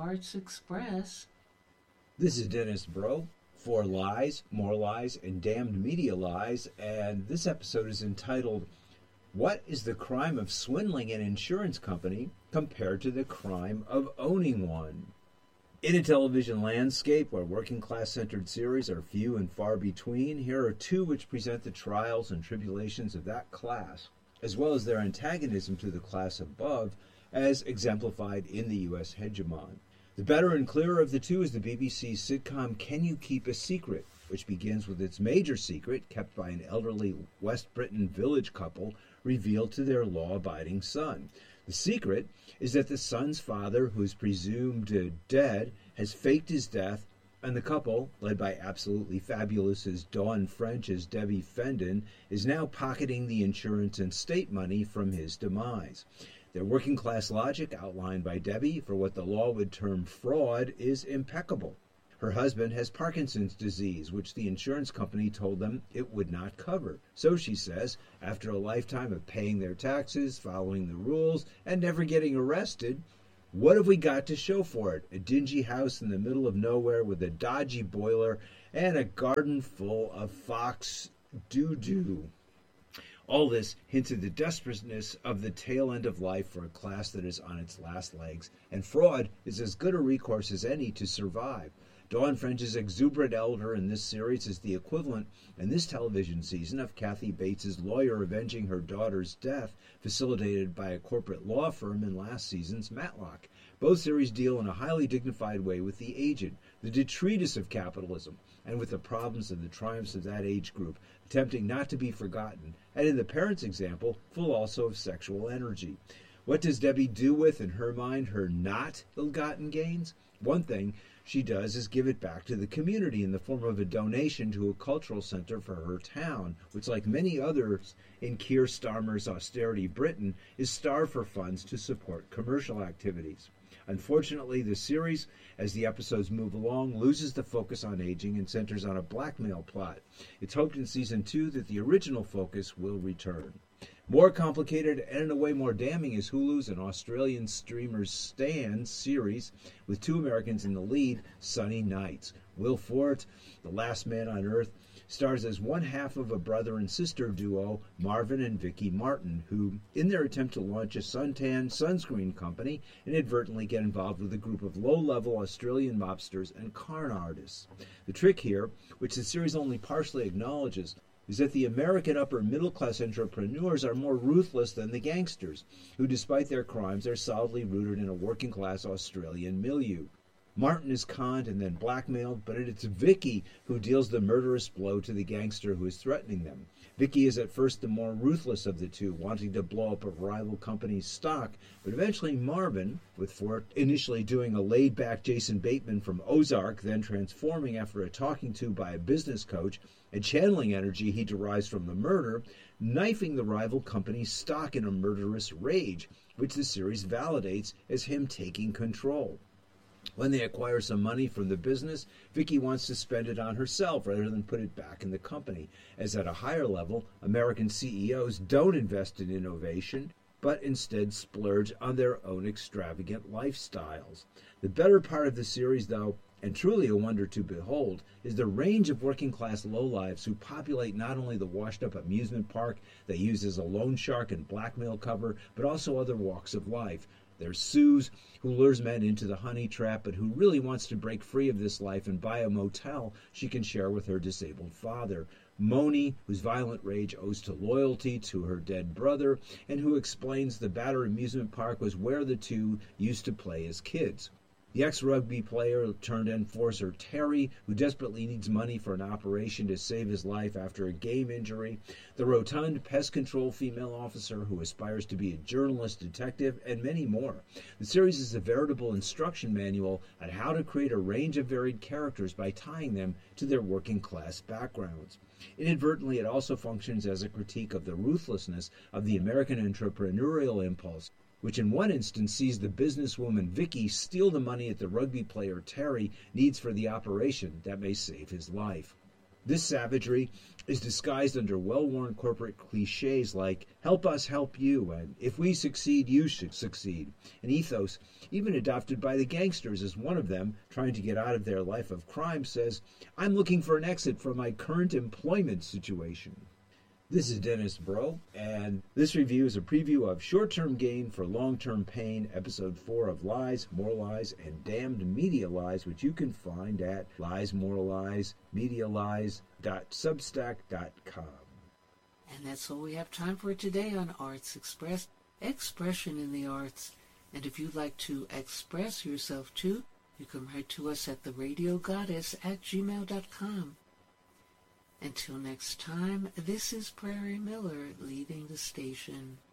Arts Express. This is Dennis Bro for Lies, More Lies, and Damned Media Lies, and this episode is entitled, What is the crime of swindling an insurance company compared to the crime of owning one? In a television landscape where working-class-centered series are few and far between, here are two which present the trials and tribulations of that class, as well as their antagonism to the class above, as exemplified in the U.S. hegemon. The better and clearer of the two is the BBC's sitcom Can You Keep a Secret?, which begins with its major secret, kept by an elderly West Britain village couple, revealed to their law-abiding son. The secret is that the son's father, who is presumed dead, has faked his death, and the couple, led by absolutely fabulous as Dawn French as Debbie Fendon, is now pocketing the insurance and state money from his demise. Their working-class logic, outlined by Debbie for what the law would term fraud, is impeccable. Her husband has Parkinson's disease, which the insurance company told them it would not cover. So, she says, after a lifetime of paying their taxes, following the rules, and never getting arrested, what have we got to show for it? A dingy house in the middle of nowhere with a dodgy boiler and a garden full of fox doo-doo. All this hints at the desperateness of the tail end of life for a class that is on its last legs, and fraud is as good a recourse as any to survive. Dawn French's exuberant elder in this series is the equivalent in this television season of Kathy Bates's lawyer avenging her daughter's death, facilitated by a corporate law firm in last season's Matlock. Both series deal in a highly dignified way with the aged, the detritus of capitalism, and with the problems and the triumphs of that age group, attempting not to be forgotten, and in the parents' example, full also of sexual energy. What does Debbie do with, in her mind, her not ill-gotten gains? One thing she does is give it back to the community in the form of a donation to a cultural center for her town, which, like many others in Keir Starmer's austerity Britain, is starved for funds to support commercial activities. Unfortunately, the series, as the episodes move along, loses the focus on aging and centers on a blackmail plot. It's hoped in Season 2 that the original focus will return. More complicated and in a way more damning is Hulu's and Australian streamers Stan series with two Americans in the lead, Sunny Nights. Will Forte, the last man on Earth, stars as one half of a brother and sister duo, Marvin and Vicky Martin, who, in their attempt to launch a suntan sunscreen company, inadvertently get involved with a group of low-level Australian mobsters and con artists. The trick here, which the series only partially acknowledges, is that the American upper-middle-class entrepreneurs are more ruthless than the gangsters, who, despite their crimes, are solidly rooted in a working-class Australian milieu. Martin is conned and then blackmailed, but it's Vicky who deals the murderous blow to the gangster who is threatening them. Vicky is at first the more ruthless of the two, wanting to blow up a rival company's stock, but eventually Marvin, with Forte initially doing a laid-back Jason Bateman from Ozark, then transforming after a talking to by a business coach, and channeling energy he derives from the murder, knifing the rival company's stock in a murderous rage, which the series validates as him taking control. When they acquire some money from the business, Vicky wants to spend it on herself rather than put it back in the company, as at a higher level, American CEOs don't invest in innovation, but instead splurge on their own extravagant lifestyles. The better part of the series, though, and truly a wonder to behold, is the range of working-class lowlifes who populate not only the washed-up amusement park they use as a loan shark and blackmail cover, but also other walks of life. There's Suze, who lures men into the honey trap, but who really wants to break free of this life and buy a motel she can share with her disabled father. Moni, whose violent rage owes to loyalty to her dead brother, and who explains the Batter amusement park was where the two used to play as kids. The ex-rugby player turned enforcer Terry, who desperately needs money for an operation to save his life after a game injury. The rotund pest control female officer who aspires to be a journalist detective, and many more. The series is a veritable instruction manual on how to create a range of varied characters by tying them to their working-class backgrounds. Inadvertently, it also functions as a critique of the ruthlessness of the American entrepreneurial impulse, which in one instance sees the businesswoman Vicky steal the money that the rugby player Terry needs for the operation that may save his life. This savagery is disguised under well-worn corporate cliches like, help us help you, and if we succeed, you should succeed. An ethos even adopted by the gangsters, as one of them, trying to get out of their life of crime, says, I'm looking for an exit from my current employment situation. This is Dennis Bro, and this review is a preview of Short-Term Gain for Long-Term Pain, Episode 4 of Lies, More Lies, and Damned Media Lies, which you can find at liesmorelies.substack.com. And that's all we have time for today on Arts Express, expression in the arts. And if you'd like to express yourself too, you can write to us at theradiogoddess@gmail.com. Until next time, this is Prairie Miller leaving the station.